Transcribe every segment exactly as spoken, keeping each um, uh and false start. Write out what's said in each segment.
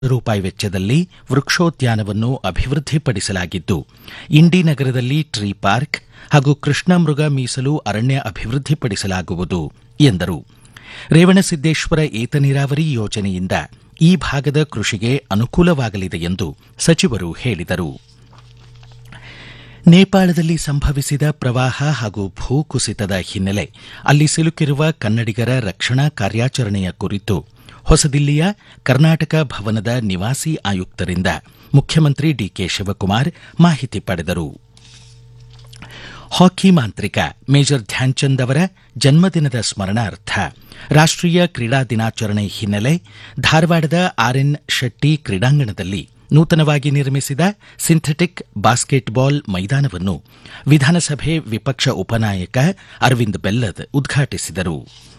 ರೂಪಾಯಿ ವೆಚ್ಚದಲ್ಲಿ ವೃಕ್ಷೋದ್ಯಾನವನ್ನು ಅಭಿವೃದ್ಧಿಪಡಿಸಲಾಗಿದ್ದು, ಇಂಡಿನಗರದಲ್ಲಿ tree park ಹಾಗೂ ಕೃಷ್ಣಮೃಗ ಮೀಸಲು ಅರಣ್ಯ ಅಭಿವೃದ್ಧಿಪಡಿಸಲಾಗುವುದು ಎಂದರು. ರೇವಣಸಿದ್ದೇಶ್ವರ ಏತ ನೀರಾವರಿ ಯೋಜನೆಯಿಂದ ಈ ಭಾಗದ ಕೃಷಿಗೆ ಅನುಕೂಲವಾಗಲಿದೆ ಎಂದು ಸಚಿವರು ಹೇಳಿದರು. ನೇಪಾಳದಲ್ಲಿ ಸಂಭವಿಸಿದ ಪ್ರವಾಹ ಹಾಗೂ ಭೂಕುಸಿತದ ಹಿನ್ನೆಲೆ ಅಲ್ಲಿ ಸಿಲುಕಿರುವ ಕನ್ನಡಿಗರ ರಕ್ಷಣಾ ಕಾರ್ಯಾಚರಣೆಯ ಕುರಿತು ಹೊಸದಿಲ್ಲಿಯ ಕರ್ನಾಟಕ ಭವನದ ನಿವಾಸಿ ಆಯುಕ್ತರಿಂದ ಮುಖ್ಯಮಂತ್ರಿ ಡಿಕೆ ಶಿವಕುಮಾರ್ ಮಾಹಿತಿ ಪಡೆದರು. ಹಾಕಿ ಮಾಂತ್ರಿಕ ಮೇಜರ್ ಧ್ಯಾನ್ಚಂದ್ ಅವರ ಜನ್ಮದಿನದ ಸ್ಮರಣಾರ್ಥ ರಾಷ್ಟೀಯ ಕ್ರೀಡಾ ದಿನಾಚರಣೆ ಹಿನ್ನೆಲೆ ಧಾರವಾಡದ ಆರ್ಎನ್ ಶೆಟ್ಟಿ ಕ್ರೀಡಾಂಗಣದಲ್ಲಿ ನೂತನವಾಗಿ ನಿರ್ಮಿಸಿದ ಸಿಂಥೆಟಿಕ್ ಬಾಸ್ಕೆಟ್ಬಾಲ್ ಮೈದಾನವನ್ನು ವಿಧಾನಸಭೆ ವಿಪಕ್ಷ ಉಪನಾಯಕ ಅರವಿಂದ್ ಬೆಲ್ಲದ್ ಉದ್ಘಾಟಿಸಿದರು.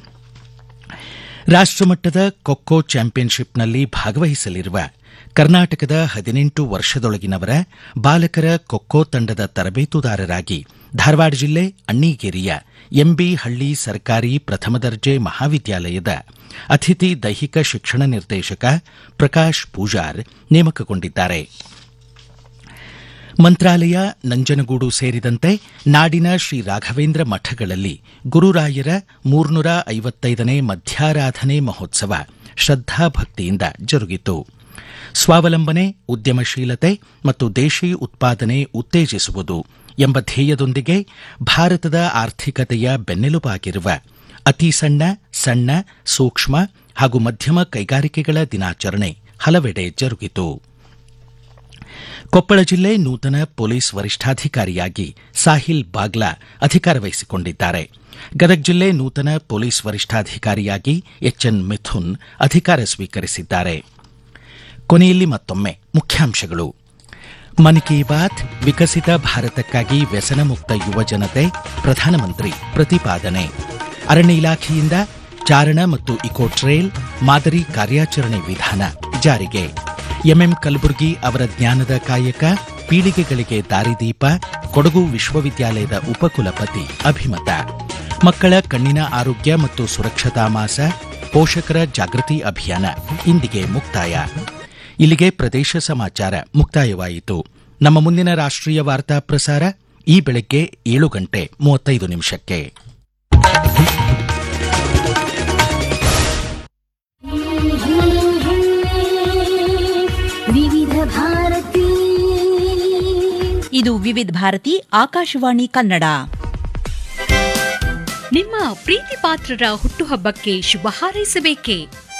ರಾಷ್ಟಮಟ್ಟದ ಖೋ ಚಾಂಪಿಯನ್ಶಿಪ್ನಲ್ಲಿ ಭಾಗವಹಿಸಲಿರುವ ಕರ್ನಾಟಕದ ಹದಿನೆಂಟು ವರ್ಷದೊಳಗಿನವರ ಬಾಲಕರ ಖೋ ತಂಡದ ತರಬೇತುದಾರರಾಗಿ ಧಾರವಾಡ ಜಿಲ್ಲೆ ಅಣ್ಣಿಗೇರಿಯ ಎಂಬಿ ಹಳ್ಳಿ ಸರ್ಕಾರಿ ಪ್ರಥಮ ದರ್ಜೆ ಮಹಾವಿದ್ಯಾಲಯದ ಅತಿಥಿ ದೈಹಿಕ ಶಿಕ್ಷಣ ನಿರ್ದೇಶಕ ಪ್ರಕಾಶ್ ಪೂಜಾರ್ ನೇಮಕಗೊಂಡಿದ್ದಾರೆ. ಮಂತ್ರಾಲಯ, ನಂಜನಗೂಡು ಸೇರಿದಂತೆ ನಾಡಿನ ಶ್ರೀ ರಾಘವೇಂದ್ರ ಮಠಗಳಲ್ಲಿ ಗುರುರಾಯರ ಮೂರ್ನೂರ ಐವತ್ತೈದನೇ ಮಧ್ಯಾರಾಧನೆ ಮಹೋತ್ಸವ ಶ್ರದ್ಧಾಭಕ್ತಿಯಿಂದ ಜರುಗಿತು. ಸ್ವಾವಲಂಬನೆ, ಉದ್ಯಮಶೀಲತೆ ಮತ್ತು ದೇಶೀ ಉತ್ಪಾದನೆ ಉತ್ತೇಜಿಸುವುದು ಎಂಬ ಧ್ಯೇಯದೊಂದಿಗೆ ಭಾರತದ ಆರ್ಥಿಕತೆಯ ಬೆನ್ನೆಲುಬಾಗಿರುವ ಅತಿ ಸಣ್ಣ, ಸಣ್ಣ, ಸೂಕ್ಷ್ಮ ಹಾಗೂ ಮಧ್ಯಮ ಕೈಗಾರಿಕೆಗಳ ದಿನಾಚರಣೆ ಹಲವೆಡೆ ಜರುಗಿತು. ಕೊಪ್ಪಳ ಜಿಲ್ಲೆ ನೂತನ ಪೊಲೀಸ್ ವರಿಷ್ಠಾಧಿಕಾರಿಯಾಗಿ ಸಾಹಿಲ್ ಬಾಗ್ಲಾ ಅಧಿಕಾರ ವಹಿಸಿಕೊಂಡಿದ್ದಾರೆ. ಗದಗ ಜಿಲ್ಲೆ ನೂತನ ಪೊಲೀಸ್ ವರಿಷ್ಠಾಧಿಕಾರಿಯಾಗಿ ಎಚ್ಎನ್ ಮಿಥುನ್ ಅಧಿಕಾರ ಸ್ವೀಕರಿಸಿದ್ದಾರೆ. ಕೊನೆಯಲ್ಲಿ ಮತ್ತೊಮ್ಮೆ ಮುಖ್ಯಾಂಶಗಳು. ಮನ್ ಕಿ ಬಾತ್, ವಿಕಸಿತ ಭಾರತಕ್ಕಾಗಿ ವ್ಯಸನ ಮುಕ್ತ ಯುವ ಜನತೆ, ಪ್ರಧಾನಮಂತ್ರಿ ಪ್ರತಿಪಾದನೆ. ಅರಣ್ಯ ಇಲಾಖೆಯಿಂದ ಚಾರಣ ಮತ್ತು ಇಕೋ ಟ್ರೇಲ್ ಮಾದರಿ ಕಾರ್ಯಾಚರಣೆ ವಿಧಾನ ಜಾರಿಗೆ. ಎಂಎಂ ಕಲಬುರ್ಗಿ ಅವರ ಜ್ಞಾನದ ಕಾಯಕ, ಪೀಳಿಗೆಗಳಿಗೆ ದಾರಿದೀಪ, ಕೊಡಗು ವಿಶ್ವವಿದ್ಯಾಲಯದ ಉಪಕುಲಪತಿ ಅಭಿಮತ. ಮಕ್ಕಳ ಕಣ್ಣಿನ ಆರೋಗ್ಯ ಮತ್ತು ಸುರಕ್ಷತಾ ಮಾಸ, ಪೋಷಕರ ಜಾಗೃತಿ ಅಭಿಯಾನ ಇಂದಿಗೆ ಮುಕ್ತಾಯ. ಇಲ್ಲಿಗೆ ಪ್ರದೇಶ ಸಮಾಚಾರ ಮುಕ್ತಾಯವಾಯಿತು. ನಮ್ಮ ಮುಂದಿನ ರಾಷ್ಟ್ರೀಯ ವಾರ್ತಾ ಪ್ರಸಾರ ಈ ಬೆಳಗ್ಗೆ ಏಳು ಗಂಟೆ ಮೂವತ್ತೈದು ನಿಮಿಷಕ್ಕೆ. ವಿವಿಧ ಭಾರತಿ. ಇದು ವಿವಿಧ ಭಾರತಿ ಆಕಾಶವಾಣಿ ಕನ್ನಡ. ನಿಮ್ಮ ಪ್ರೀತಿ ಪಾತ್ರರ ಹುಟ್ಟುಹಬ್ಬಕ್ಕೆ ಶುಭ ಹಾರೈಸಬೇಕೇ?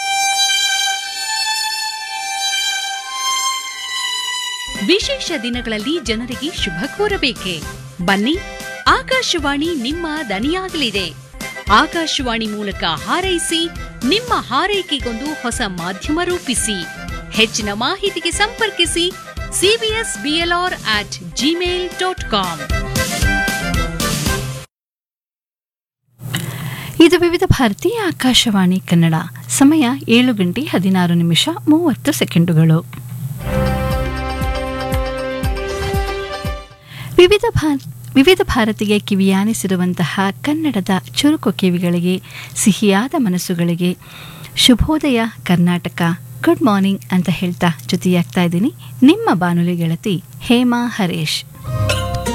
ವಿಶೇಷ ದಿನಗಳಲ್ಲಿ ಜನರಿಗೆ ಶುಭ ಕೋರಬೇಕೆ? ಬನ್ನಿ, ಆಕಾಶವಾಣಿ ನಿಮ್ಮ ದನಿಯಾಗಲಿದೆ. ಆಕಾಶವಾಣಿ ಮೂಲಕ ಹಾರೈಸಿ, ನಿಮ್ಮ ಹಾರೈಕೆಗೊಂದು ಹೊಸ ಮಾಧ್ಯಮ ರೂಪಿಸಿ. ಹೆಚ್ಚಿನ ಮಾಹಿತಿಗೆ ಸಂಪರ್ಕಿಸಿ CBS BLR at Gmail dot com. ಇದು ವಿವಿಧ ಭಾರತಿ ಆಕಾಶವಾಣಿ ಕನ್ನಡ. ಸಮಯ ಏಳು ಗಂಟೆ ಹದಿನಾರು ನಿಮಿಷ ಮೂವತ್ತು ಸೆಕೆಂಡುಗಳು. ವಿವಿಧ ಭಾರತ ವಿವಿಧ ಭಾರತಿಗೆ ಕಿವಿಯಾನಿಸಿರುವಂತಹ ಕನ್ನಡದ ಚುರುಕು ಕಿವಿಗಳಿಗೆ, ಸಿಹಿಯಾದ ಮನಸ್ಸುಗಳಿಗೆ ಶುಭೋದಯ ಕರ್ನಾಟಕ, ಗುಡ್ ಮಾರ್ನಿಂಗ್ ಅಂತ ಹೇಳ್ತಾ ಜೊತೆಯಾಗ್ತಾ ಇದ್ದೀನಿ ನಿಮ್ಮ ಬಾನುಲಿ ಗೆಳತಿ ಹೇಮಾ ಹರೇಶ್.